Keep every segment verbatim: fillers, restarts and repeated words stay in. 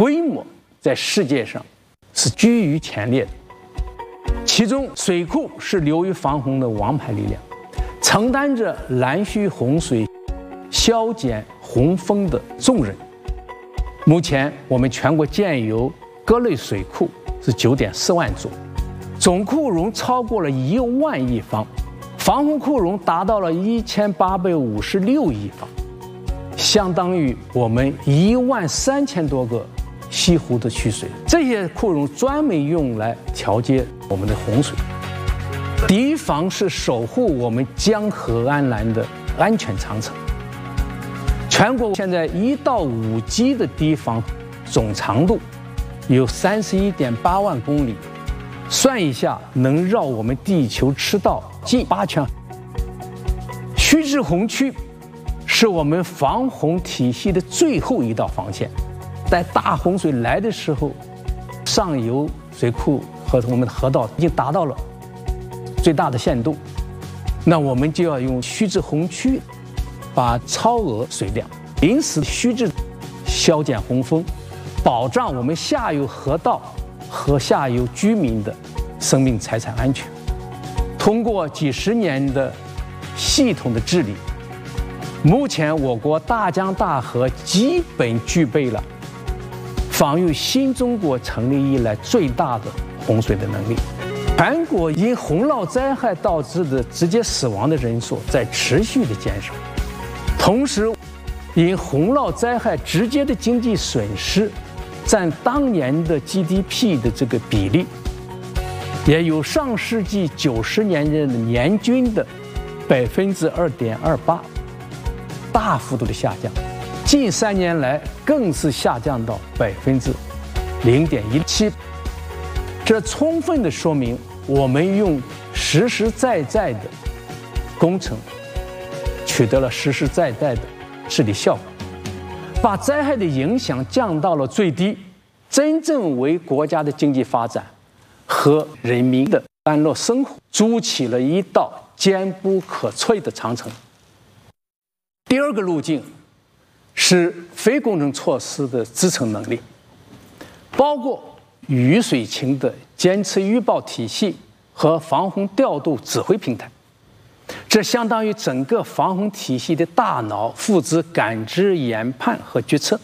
规模在世界上是居于前列的。其中，水库是流域防洪的王牌力量，承担着拦蓄洪水、消减洪峰的重任。目前，我们全国建有各类水库是九点四万座，总库容超过了一万亿方，防洪库容达到了一千八百五十六亿方，相当于我们一万三千多个西湖的蓄水。这些库容专门用来调节我们的洪水，堤防是守护我们江河安澜的安全长城。全国现在一到五级的堤防总长度有三十一点八万公里，算一下能绕我们地球赤道近八圈。须知洪区是我们防洪体系的最后一道防线，在大洪水来的时候，上游水库和我们的河道已经达到了最大的限度，那我们就要用须知洪区把超额水量临时须知消减洪峰，保障我们下游河道和下游居民的生命财产安全。通过几十年的系统的治理，目前我国大江大河基本具备了防御新中国成立以来最大的洪水的能力。全国因洪涝灾害导致的直接死亡的人数在持续的减少，同时因洪涝灾害直接的经济损失占当年的 G D P 的这个比例，也有上世纪九十年代的年均的百分之二点二八，大幅度的下降。近三年来更是下降到百分之零点一七，这充分的说明我们用实实在在的工程取得了实实在在的治理效果，把灾害的影响降到了最低，真正为国家的经济发展和人民的安乐生活筑起了一道坚不可摧的长城。第二个路径是非工程措施的支撑能力，包括雨水情的监测预报体系和防洪调度指挥平台，这相当于整个防洪体系的大脑，负责感知、研判和决策。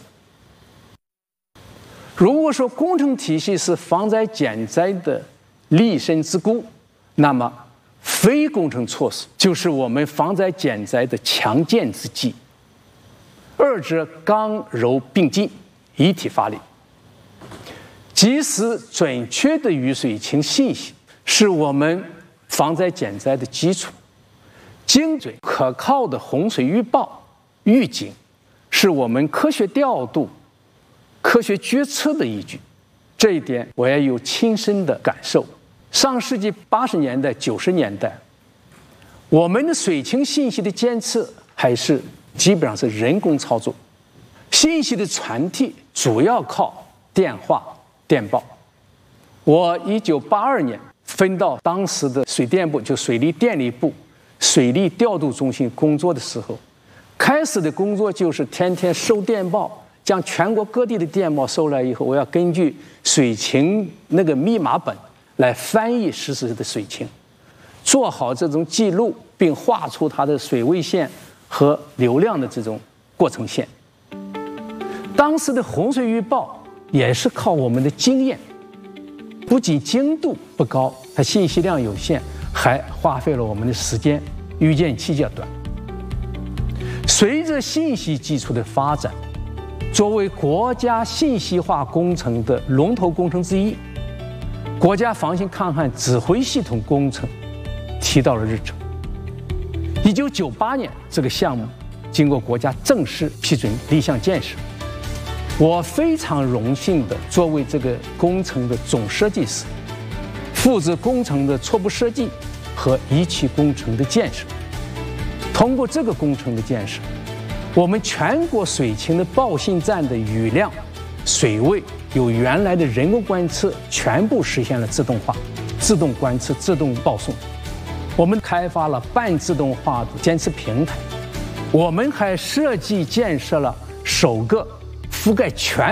如果说工程体系是防灾减灾的立身之固，那么非工程措施就是我们防灾减灾的强健之计，二者刚柔并济，一体发力。及时准确的雨水情信息是我们防灾减灾的基础，精准可靠的洪水预报预警是我们科学调度、科学决策的依据。这一点我也有亲身的感受。上世纪八十年代、九十年代，我们的水情信息的监测还是基本上是人工操作，信息的传递主要靠电话、电报。我一九八二年分到当时的水电部，就水利电力部水利调度中心工作的时候，开始的工作就是天天收电报，将全国各地的电报收来以后，我要根据水情那个密码本来翻译实时的水情，做好这种记录，并画出它的水位线和流量的这种过程线。当时的洪水预报也是靠我们的经验，不仅精度不高，它信息量有限，还花费了我们的时间，预见期较短。随着信息技术的发展，作为国家信息化工程的龙头工程之一，国家防汛抗旱指挥系统工程提到了日程。一九九八年，这个项目经过国家正式批准立项建设。我非常荣幸的作为这个工程的总设计师，负责工程的初步设计和一期工程的建设。通过这个工程的建设，我们全国水情的报信站的雨量、水位由原来的人工观测全部实现了自动化，自动观测、自动报送。我们开发了半自动化的监测平台，我们还设计建设了首个覆盖全